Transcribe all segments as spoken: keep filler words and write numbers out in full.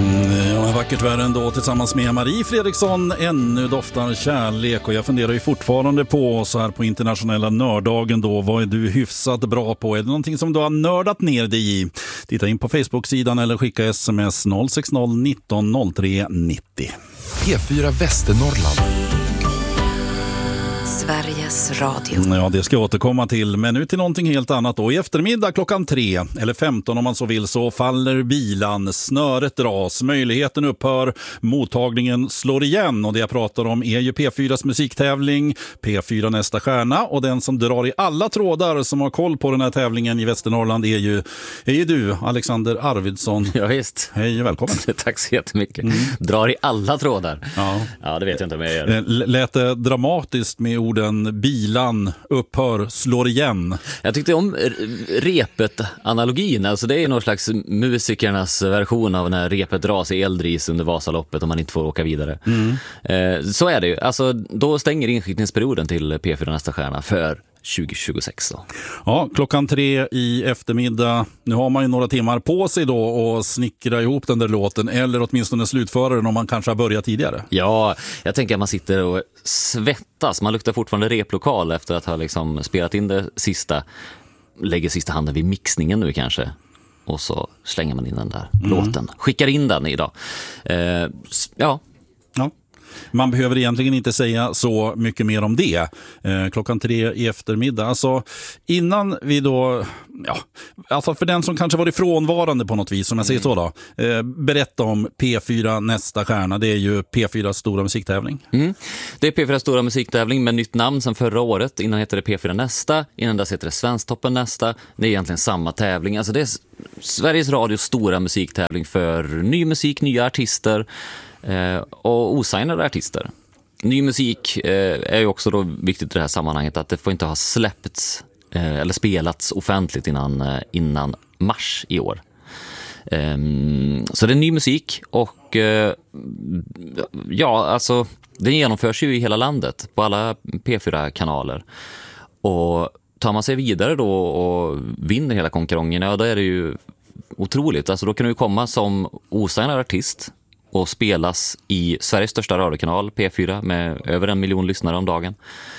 Vackert värre ändå tillsammans med Marie Fredriksson. Ännu doftar kärlek och jag funderar ju fortfarande på så här på internationella nörddagen då. Vad är du hyfsat bra på? Är det någonting som du har nördat ner dig i? Titta in på Facebook-sidan eller skicka sms noll sex noll nitton noll tre nittio. P fyra Västernorrland. Sveriges Radio. Ja, det ska jag återkomma till. Men nu till någonting helt annat då. I eftermiddag klockan tre, eller femton om man så vill, så faller bilan. Snöret dras, möjligheten upphör, mottagningen slår igen. Och det jag pratar om är ju P fyras musiktävling, P fyra nästa stjärna. Och den som drar i alla trådar som har koll på den här tävlingen i Västernorrland är ju, är ju du, Alexander Arvidsson. Ja, visst. Hej och välkommen. Tack så jättemycket. Mm. Drar i alla trådar. Ja. Ja, det vet jag inte om jag gör. Lät det dramatiskt med orden bilan upphör, slår igen? Jag tyckte om repet-analogin. Alltså det är någon slags musikernas version av när repet dras i eldris under Vasaloppet och man inte får åka vidare. Mm. Eh, så är det ju. Alltså, då stänger inskickningsperioden till P fyra nästa stjärna för tjugo tjugosex då. Ja, klockan tre i eftermiddag. Nu har man ju några timmar på sig då och snickra ihop den där låten, eller åtminstone slutföra den om man kanske har börjat tidigare. Ja, jag tänker att man sitter och svettas. Man luktar fortfarande replokal efter att ha liksom spelat in det sista. Lägger sista handen vid mixningen nu kanske. Och så slänger man in den där mm. låten. Skickar in den idag. Eh, ja. Ja. Man behöver egentligen inte säga så mycket mer om det. Eh, klockan tre i eftermiddag. Alltså innan vi då, ja, alltså för den som kanske varit frånvarande på något vis, som jag säger så då. Eh, berätta om P fyra nästa stjärna. Det är ju P fyras stora musiktävling. Mm. Det är P fyras stora musiktävling med nytt namn sedan förra året. Innan heter det P fyra nästa, innan dess heter det Svensktoppen nästa. Det är egentligen samma tävling. Alltså det är Sveriges Radios stora musiktävling för ny musik, nya artister Eh, och osignade artister. Ny musik eh, är ju också då viktigt i det här sammanhanget, att det får inte ha släppts eh, eller spelats offentligt innan, eh, innan mars i år. Eh, så det är ny musik och eh, ja, alltså den genomförs ju i hela landet på alla P fyra-kanaler. Och tar man sig vidare då och vinner hela konkurrensen, ja då är det ju otroligt. Alltså då kan du komma som osignad artist och spelas i Sveriges största radiokanal, P fyra, med över en miljon lyssnare om dagen.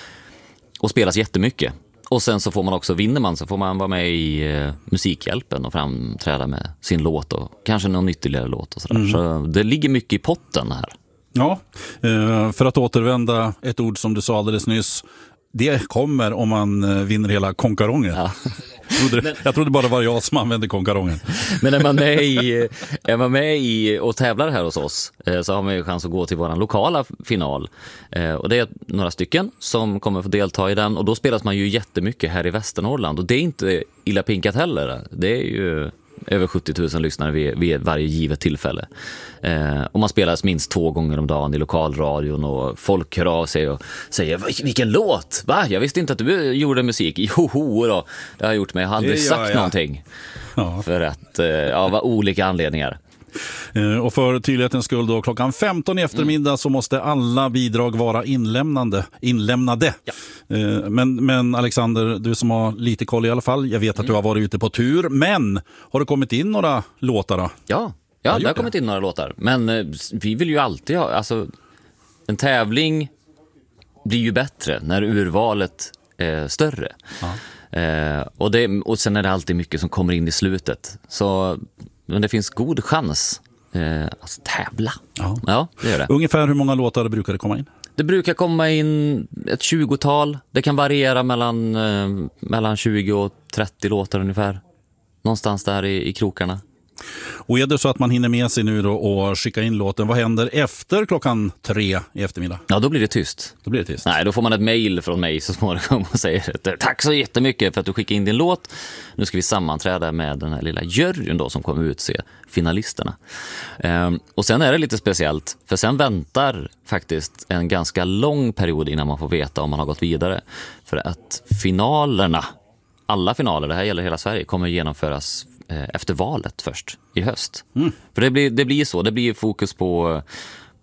Och spelas jättemycket. Och sen så får man också, vinner man så får man vara med i eh, Musikhjälpen och framträda med sin låt och kanske någon ytterligare låt och sådär. Mm. Så det ligger mycket i potten här. Ja, eh, för att återvända ett ord som du sa alldeles nyss. Det kommer om man vinner hela konkarongen. Ja. Jag trodde, men, jag trodde bara det var jag som använde konkarongen. Men är man med i, är man med i och tävlar här hos oss så har man ju chans att gå till vår lokala final. Och det är några stycken som kommer få delta i den. Och då spelas man ju jättemycket här i Västernorrland. Och det är inte illa pinkat heller. Det är ju över sjuttio tusen lyssnare vid, vid varje givet tillfälle. Eh, och man spelas minst två gånger om dagen i lokalradion och folk hör av sig och säger, vilken låt? Va? Jag visste inte att du gjorde musik. Joho då, det har jag gjort, men jag har aldrig sagt ja, ja. någonting. Ja. För att, eh, ja, av olika anledningar. Och för tydlighetens skull då, klockan femton i eftermiddag mm. så måste alla bidrag vara inlämnande. inlämnade. Ja. Men, men Alexander, du som har lite koll i alla fall, jag vet att mm. du har varit ute på tur, men har det kommit in några låtar då? Ja, ja det har kommit in några låtar. Men eh, vi vill ju alltid ha, alltså en tävling blir ju bättre när urvalet är större. Ja. Eh, och, det, och sen är det alltid mycket som kommer in i slutet. Så men det finns god chans eh, att tävla. Ja. Ja, det gör det. Ungefär hur många låtar brukar det komma in? Det brukar komma in ett tjugotal. Det kan variera mellan, eh, mellan tjugo och trettio låtar ungefär. Någonstans där i, i krokarna. Och är det så att man hinner med sig nu då och skicka in låten, vad händer efter klockan tre i eftermiddag? Ja, då blir det tyst. Då blir det tyst. Nej, då får man ett mejl från mig så småningom och säger tack så jättemycket för att du skickade in din låt. Nu ska vi sammanträda med den här lilla juryn då som kommer utse finalisterna. Ehm, och sen är det lite speciellt, för sen väntar faktiskt en ganska lång period innan man får veta om man har gått vidare. För att finalerna, alla finaler, det här gäller hela Sverige, kommer genomföras efter valet först i höst. Mm. För det blir, det blir så, det blir fokus på,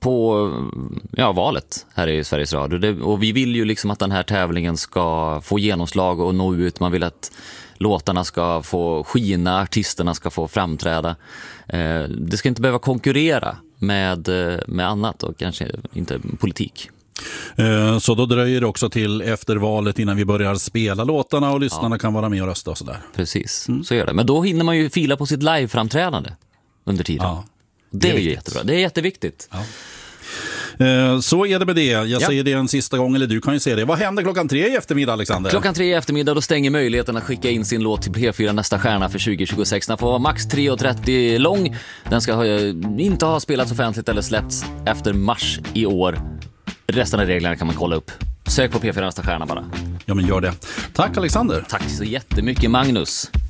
på ja, valet här i Sveriges Radio. Det, och vi vill ju liksom att den här tävlingen ska få genomslag och nå ut. Man vill att låtarna ska få skina, artisterna ska få framträda. Eh, det ska inte behöva konkurrera med, med annat och kanske inte politik. Så då dröjer det också till efter valet innan vi börjar spela låtarna och lyssnarna ja. kan vara med och rösta och sådär. Precis, mm. så gör det. Men då hinner man ju fila på sitt live-framträdande under tiden. Ja, det, det är, är ju jättebra. Det är jätteviktigt. Ja. Så är det med det. Jag ja. säger det en sista gång, eller du kan ju säga det. Vad händer klockan tre i eftermiddag, Alexander? Klockan tre i eftermiddag, då stänger möjligheten att skicka in sin låt till P fyra Nästa stjärna för tjugo tjugosex. Den får vara max tre och trettio lång. Den ska ha, inte ha spelats offentligt eller släppts efter mars i år. Resten av reglerna kan man kolla upp. Sök på P fyra Nästa stjärna bara. Ja, men gör det. Tack, Alexander. Tack så jättemycket, Magnus.